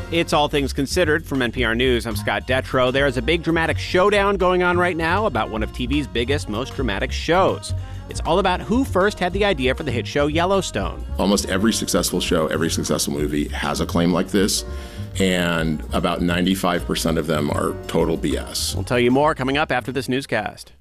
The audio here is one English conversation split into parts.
It's All Things Considered from NPR News. I'm Scott Detrow. There is a big dramatic showdown going on right now about one of TV's biggest, most dramatic shows. It's all about who first had the idea for the hit show Yellowstone. Almost every successful show, every successful movie has a claim like this, and about 95% of them are total BS. We'll tell you more coming up after this newscast.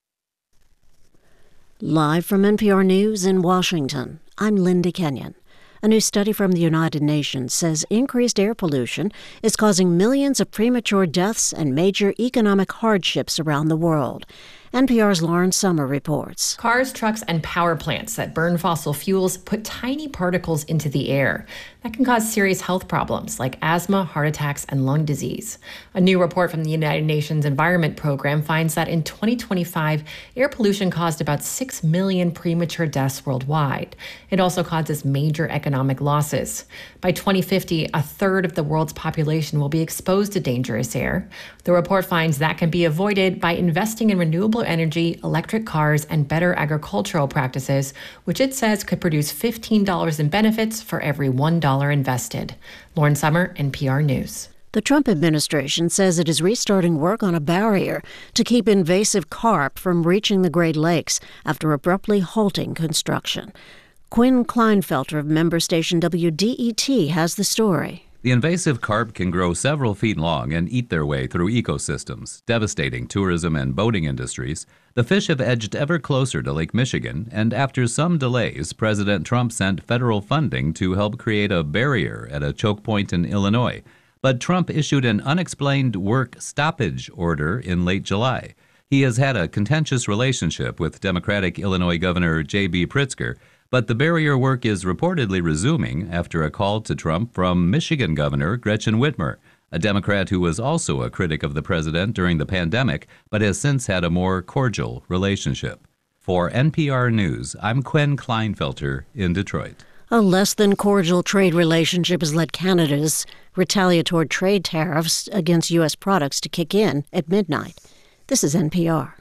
Live from NPR News in Washington, I'm Linda Kenyon. A new study from the United Nations says increased air pollution is causing millions of premature deaths and major economic hardships around the world. NPR's Lauren Sommer reports. Cars, trucks, and power plants that burn fossil fuels put tiny particles into the air. That can cause serious health problems like asthma, heart attacks, and lung disease. A new report from the United Nations Environment Program finds that in 2025, air pollution caused about 6 million premature deaths worldwide. It also causes major economic losses. By 2050, a third of the world's population will be exposed to dangerous air. The report finds that can be avoided by investing in renewable energy, electric cars, and better agricultural practices, which it says could produce $15 in benefits for every $1 invested. Lauren Sommer, NPR News. The Trump administration says it is restarting work on a barrier to keep invasive carp from reaching the Great Lakes after abruptly halting construction. Quinn Kleinfelter of member station WDET has the story. The invasive carp can grow several feet long and eat their way through ecosystems, devastating tourism and boating industries. The fish have edged ever closer to Lake Michigan, and after some delays, President Trump sent federal funding to help create a barrier at a choke point in Illinois. But Trump issued an unexplained work stoppage order in late July. He has had a contentious relationship with Democratic Illinois Governor J.B. Pritzker, but the barrier work is reportedly resuming after a call to Trump from Michigan Governor Gretchen Whitmer, a Democrat who was also a critic of the president during the pandemic, but has since had a more cordial relationship. For NPR News, I'm Quinn Kleinfelter in Detroit. A less than cordial trade relationship has led Canada's retaliatory trade tariffs against U.S. products to kick in at midnight. This is NPR.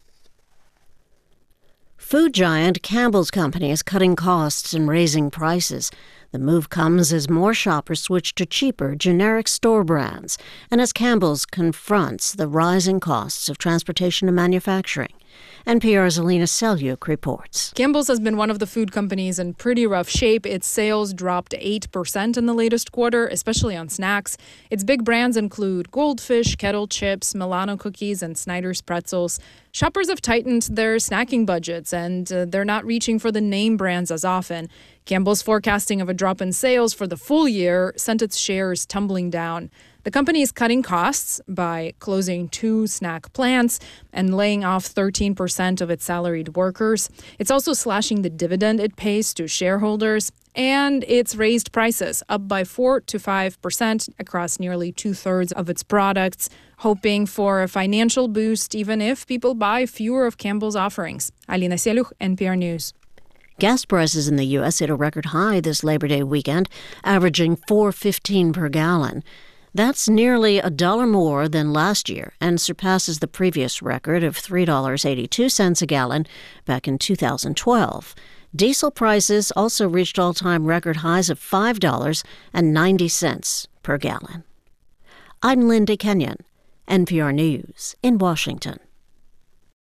Food giant Campbell's Company is cutting costs and raising prices. The move comes as more shoppers switch to cheaper, generic store brands, and as Campbell's confronts the rising costs of transportation and manufacturing. NPR's Alina Selyuk reports. Campbell's has been one of the food companies in pretty rough shape. Its sales dropped 8% in the latest quarter, especially on snacks. Its big brands include Goldfish, Kettle Chips, Milano Cookies, and Snyder's Pretzels. Shoppers have tightened their snacking budgets, and they're not reaching for the name brands as often. Campbell's forecasting of a drop in sales for the full year sent its shares tumbling down. The company is cutting costs by closing 2 snack plants and laying off 13% of its salaried workers. It's also slashing the dividend it pays to shareholders, and it's raised prices up by 4 to 5% across nearly 2/3 of its products, hoping for a financial boost even if people buy fewer of Campbell's offerings. Alina Selyuk, NPR News. Gas prices in the U.S. hit a record high this Labor Day weekend, averaging $4.15 per gallon. That's nearly $1 more than last year and surpasses the previous record of $3.82 a gallon back in 2012. Diesel prices also reached all-time record highs of $5.90 per gallon. I'm Linda Kenyon, NPR News in Washington.